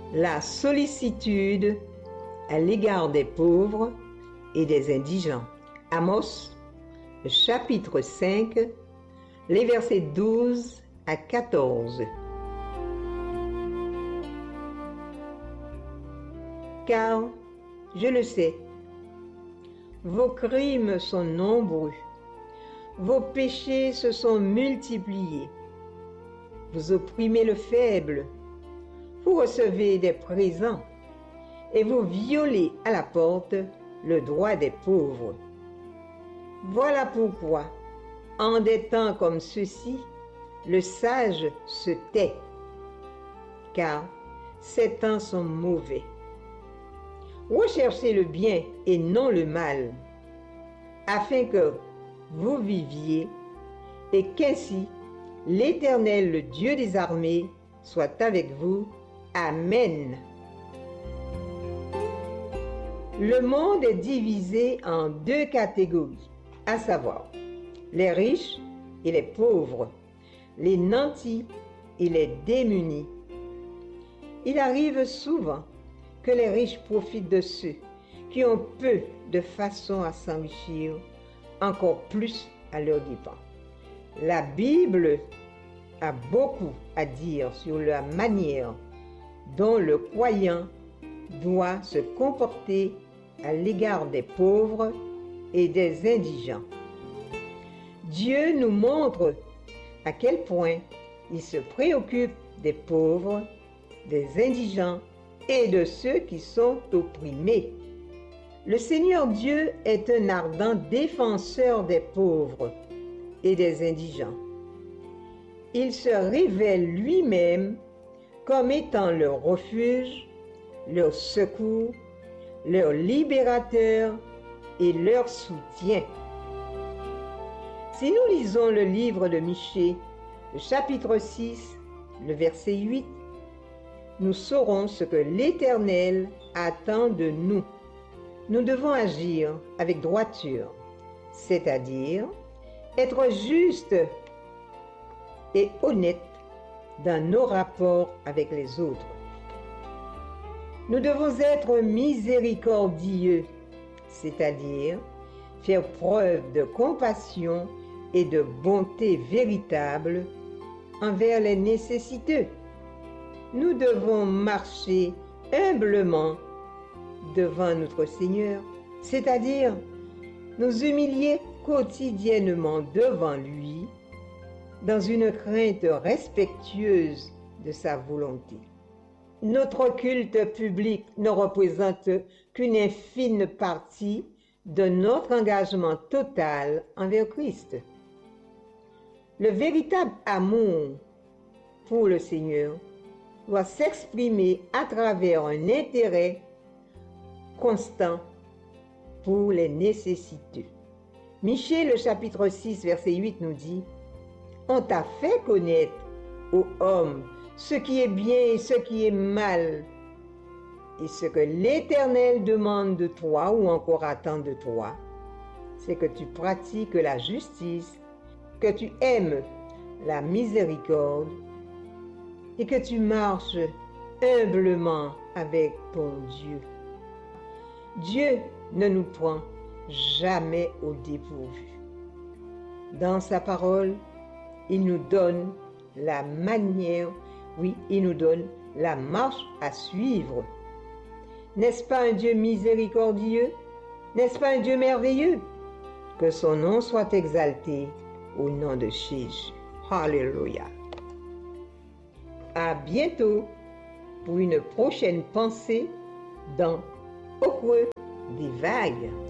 la sollicitude à l'égard des pauvres et des indigents. Amos, chapitre 5, les versets 12 à 14. Car, je le sais, vos crimes sont nombreux, vos péchés se sont multipliés. Vous opprimez le faible, vous recevez des présents et vous violez à la porte le droit des pauvres. Voilà pourquoi, en des temps comme ceux-ci, le sage se tait, car ces temps sont mauvais. Recherchez le bien et non le mal, afin que vous viviez et qu'ainsi l'Éternel, le Dieu des armées, soit avec vous. Amen. Le monde est divisé en deux catégories, à savoir les riches et les pauvres, les nantis et les démunis. Il arrive souvent que les riches profitent de ceux qui ont peu de façon à s'enrichir, encore plus à leurs dépens. La Bible a beaucoup à dire sur la manière dont le croyant doit se comporter à l'égard des pauvres et des indigents. Dieu nous montre à quel point il se préoccupe des pauvres, des indigents et de ceux qui sont opprimés. Le Seigneur Dieu est un ardent défenseur des pauvres et des indigents. Il se révèle lui-même comme étant leur refuge, leur secours, leur libérateur et leur soutien. Si nous lisons le livre de Michée, le chapitre 6, le verset 8, nous saurons ce que l'Éternel attend de nous. Nous devons agir avec droiture, c'est-à-dire être justes et honnêtes dans nos rapports avec les autres. Nous devons être miséricordieux, c'est-à-dire faire preuve de compassion et de bonté véritable envers les nécessiteux. Nous devons marcher humblement devant notre Seigneur, c'est-à-dire nous humilier quotidiennement devant lui dans une crainte respectueuse de sa volonté. Notre culte public ne représente qu'une infime partie de notre engagement total envers Christ. Le véritable amour pour le Seigneur doit s'exprimer à travers un intérêt constant pour les nécessiteux. Michée, le chapitre 6, verset 8 nous dit « On t'a fait connaître, ô homme, ce qui est bien et ce qui est mal, et ce que l'Éternel demande de toi ou encore attend de toi, c'est que tu pratiques la justice, que tu aimes la miséricorde et que tu marches humblement avec ton Dieu. » Dieu ne nous prend jamais au dépourvu. Dans sa parole, il nous donne la manière, il nous donne la marche à suivre. N'est-ce pas un Dieu miséricordieux? N'est-ce pas un Dieu merveilleux? Que son nom soit exalté au nom de Jésus. Alléluia. À bientôt pour une prochaine pensée dans Au creux des vagues.